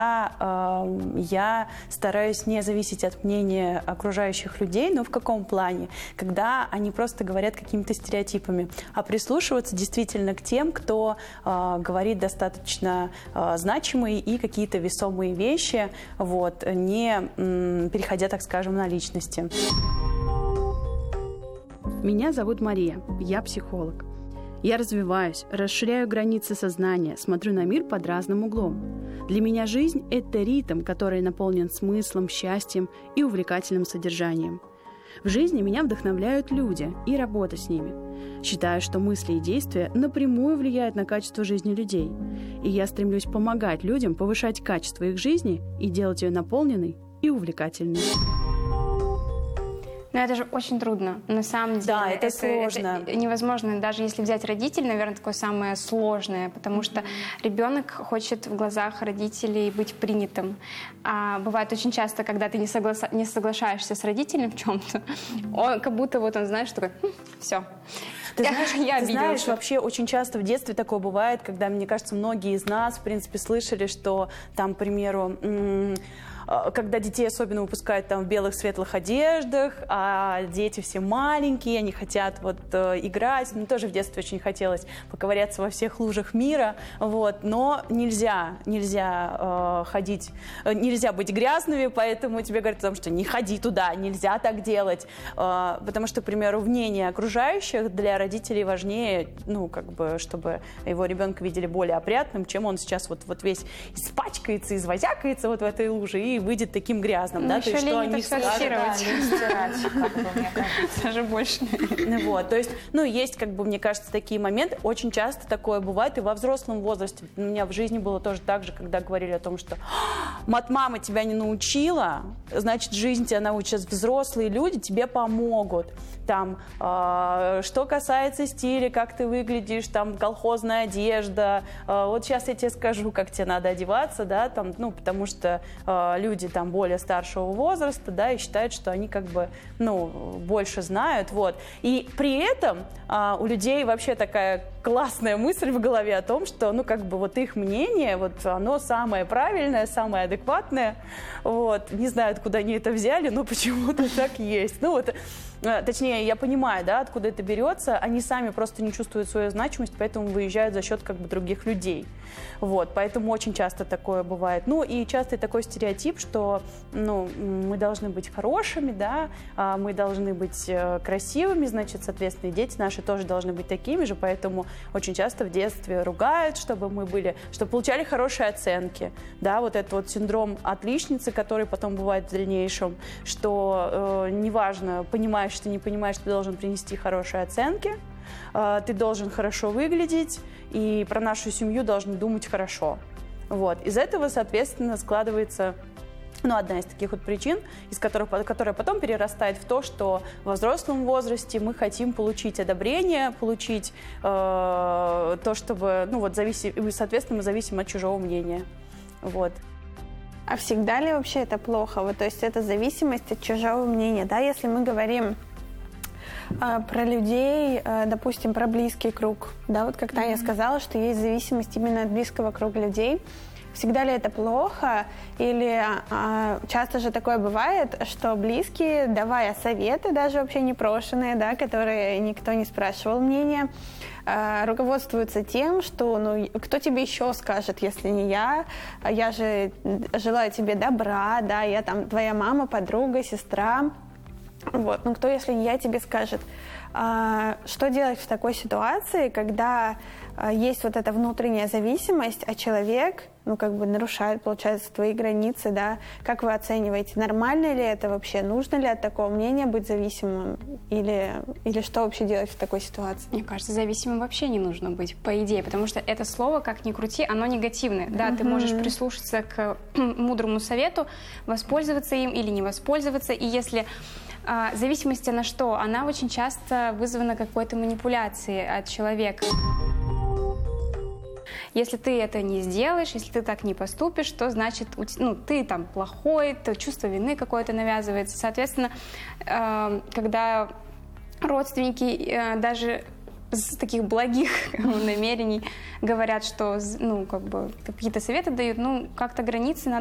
Я стараюсь не зависеть от мнения окружающих людей, но в каком плане? Когда они просто говорят какими-то стереотипами, а прислушиваться действительно к тем, кто говорит достаточно значимые и какие-то весомые вещи, вот, не переходя, так скажем, на личности. Меня зовут Мария, я психолог. Я развиваюсь, расширяю границы сознания, смотрю на мир под разным углом. Для меня жизнь – это ритм, который наполнен смыслом, счастьем и увлекательным содержанием. В жизни меня вдохновляют люди и работа с ними. Считаю, что мысли и действия напрямую влияют на качество жизни людей. И я стремлюсь помогать людям повышать качество их жизни и делать ее наполненной и увлекательной. Но это же очень трудно, на самом деле. Да, это сложно. Это невозможно, даже если взять родителей, наверное, такое самое сложное, потому что ребенок хочет в глазах родителей быть принятым. А бывает очень часто, когда ты не соглашаешься с родителем в чем-то, он как будто вот он, знаешь, такой, все. Ты знаешь, вообще очень часто в детстве такое бывает, когда, мне кажется, многие из нас, в принципе, слышали, что там, к примеру, когда детей особенно выпускают там в белых светлых одеждах, а дети все маленькие, они хотят вот играть. Мне тоже в детстве очень хотелось поковыряться во всех лужах мира, вот. Но нельзя ходить, нельзя быть грязными, поэтому тебе говорят о том, что не ходи туда, нельзя так делать, потому что, к примеру, мнение окружающих для родителей важнее, ну, как бы, чтобы его ребенка видели более опрятным, чем он сейчас вот весь испачкается, извозякается вот в этой луже и выйдет таким грязным, да, то есть что они скажут, стирать, как бы, мне кажется. Даже больше. Вот, то есть, ну, есть, как бы, мне кажется, такие моменты, очень часто такое бывает и во взрослом возрасте. У меня в жизни было тоже так же, когда говорили о том, что мама тебя не научила, значит, жизнь тебя научит. Сейчас взрослые люди тебе помогут. Там, что касается стиля, как ты выглядишь, там, колхозная одежда, вот сейчас я тебе скажу, как тебе надо одеваться, да, там, ну, потому что люди там более старшего возраста, да, и считают, что они как бы, ну, больше знают, вот. И при этом у людей вообще такая классная мысль в голове о том, что, ну, как бы вот их мнение, вот оно самое правильное, самое адекватное, вот. Не знаю, откуда они это взяли, но почему-то так есть. Ну, вот, точнее, я понимаю, да, откуда это берется, они сами просто не чувствуют свою значимость, поэтому выезжают за счет как бы других людей. Вот, поэтому очень часто такое бывает. Ну, и часто такой стереотип, что, ну, мы должны быть хорошими, да, мы должны быть красивыми, значит, соответственно, и дети наши тоже должны быть такими же, поэтому очень часто в детстве ругают, чтобы мы были, чтобы получали хорошие оценки, да, вот этот вот синдром отличницы, который потом бывает в дальнейшем, что неважно, понимаешь ты, не понимаешь, ты должен принести хорошие оценки, ты должен хорошо выглядеть, и про нашу семью должны думать хорошо. Вот. Из этого, соответственно, складывается, ну, одна из таких вот причин, которая потом перерастает в то, что во взрослом возрасте мы хотим получить одобрение, получить то, чтобы, ну, вот, соответственно, мы зависим от чужого мнения. Вот. А всегда ли вообще это плохо? Вот, то есть это зависимость от чужого мнения, да, если мы говорим про людей, допустим, про близкий круг, да, вот как Таня сказала, что есть зависимость именно от близкого круга людей. Всегда ли это плохо? Или часто же такое бывает, что близкие, давая советы, даже вообще непрошенные, да, которые никто не спрашивал мнения, руководствуются тем, что, ну, кто тебе еще скажет, если не я же желаю тебе добра, да, я там твоя мама, подруга, сестра. Вот. Ну, кто, если не я, тебе скажет. Что делать в такой ситуации, когда есть вот эта внутренняя зависимость, а человек, ну, как бы нарушает, получается, твои границы, да? Как вы оцениваете, нормально ли это вообще? Нужно ли от такого мнения быть зависимым? Или что вообще делать в такой ситуации? Мне кажется, зависимым вообще не нужно быть, по идее, потому что это слово, как ни крути, оно негативное. Да, ты можешь прислушаться к мудрому совету, воспользоваться им или не воспользоваться, и если зависимость на что? Она очень часто вызвана какой-то манипуляцией от человека. Если ты это не сделаешь, если ты так не поступишь, то значит, ну, ты там плохой, то чувство вины какое-то навязывается. Соответственно, когда родственники даже с таких благих намерений говорят, что, ну, как бы какие-то советы дают, ну, как-то границы надо